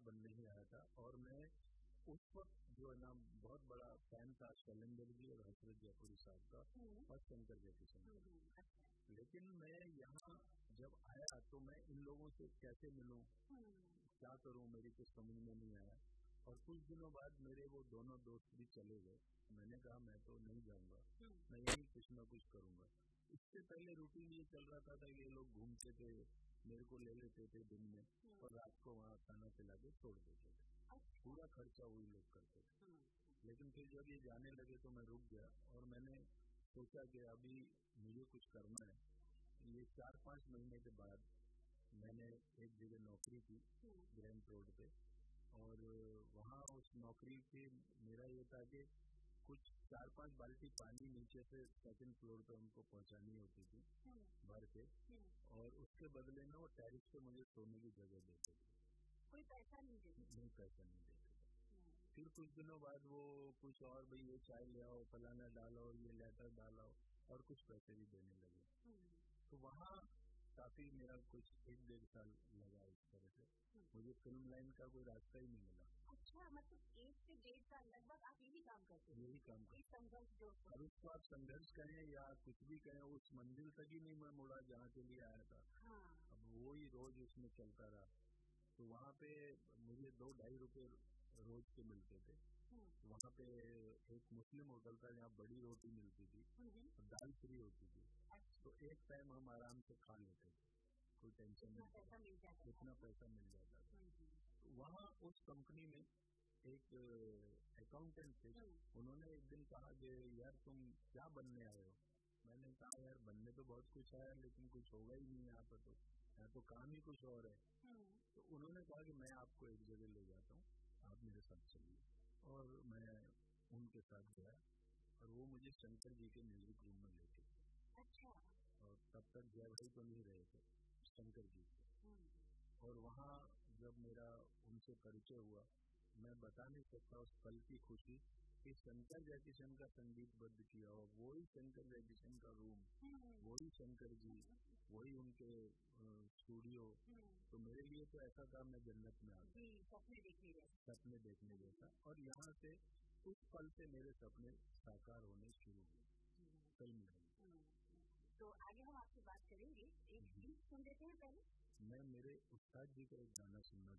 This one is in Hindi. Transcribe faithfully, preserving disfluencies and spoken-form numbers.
बनने ही आया था और मैं उस वक्त जो है ना बहुत बड़ा फैन था शैलेंद्र जी और हसरत जयपुरी साहब का और शंकर जयकिशन का। लेकिन मैं यहाँ जब आया तो मैं इन लोगों से कैसे मिलूं, क्या करूं, मेरी कुछ समझ में नहीं आया। और कुछ दिनों बाद मेरे वो दोनों दोस्त भी चले गए। मैंने कहा मैं तो नहीं जाऊंगा, मैं यही कुछ ना कुछ करूंगा। इससे पहले रूटीन ये चल रहा था, था ये लोग घूमते थे, मेरे को ले लेते थे दिन में और रात को वहाँ खाना खिला के छोड़ देते थे। पूरा खर्चा वही लोग करते थे। लेकिन फिर जब ये जाने लगे तो मैं रुक गया और मैंने सोचा कि अभी मुझे कुछ करना है। ये चार पाँच महीने के बाद मैंने एक जगह नौकरी की ग्रैंड रोड पे और वहाँ उस नौकरी पे मेरा ये था कि कुछ चार पांच बाल्टी पानी नीचे से सेकंड फ्लोर पे उनको पहुंचानी होती थी भर के और उसके बदले में वो टेरिस पे मुझे सोने की जगह देते थे। कोई पैसा नहीं देते? नहीं, पैसा नहीं देते थे। फिर कुछ दिनों बाद वो कुछ और भाई ये चाय ले आओ, फलाना डालो, ये लेटर डालो और कुछ पैसे भी देने लगे। तो वहाँ काफी मेरा कुछ एक डेढ़ साल लगा इस तरह से। मुझे फिल्म लाइन का कोई रास्ता ही नहीं मिला। अच्छा, मतलब एक से डेढ़ साल लगभग आप यही काम करते? यही काम करते। संघर्ष जो अब उसको आप संघर्ष करें या कुछ भी करें, उस मंजिल तक ही नहीं मैं मुड़ा जहाँ के लिए आया था। हाँ। अब वो ही रोज उसमें चलता रहा तो वहाँ पे मुझे दो ढाई रुपए रोज के मिलते थे। वहाँ पे एक मुस्लिम होटल था जहाँ बड़ी रोटी मिलती थी और दाल फ्री होती थी। तो एक टाइम हम आराम से खा लेते थे, कोई टेंशन नहीं, पैसा मिल जाता, इतना पैसा मिल जाता था। तो वहाँ उस कंपनी में एक अकाउंटेंट थे, उन्होंने एक दिन कहा कि यार तुम क्या बनने आए हो? मैंने कहा यार बनने तो बहुत कुछ आया लेकिन कुछ होगा ही नहीं यहाँ पर, तो यहाँ तो काम ही कुछ और है। तो उन्होंने कहा कि मैं आपको एक जगह ले जाता हूँ, आप मेरे साथ चलिए। और मैं उनके साथ गया और वो मुझे शंकर जी के म्यूजिक रूम में लेके गए। अच्छा। और तब तक जय भाई तो नहीं रहे थे, शंकर जी थे। और वहाँ जब मेरा उनसे परिचय हुआ, मैं बता नहीं सकता उस पल की खुशी कि शंकर जयकिशन का संगीतबद्ध किया हो, वही शंकर जयकिशन का रूम, वही शंकर जी, वही उनके स्टूडियो। तो मेरे लिए तो ऐसा था मैं जन्नत में आ गया, सपने देखने जैसा। सपने देखने जैसा। और यहाँ से उस पल से मेरे सपने साकार होने शुरू हुए फिल्म में। तो आगे हम आपसे बात करेंगे, एक गीत सुन लेते हैं पहले। मैं मेरे उस्ताद जी का एक गाना सुनना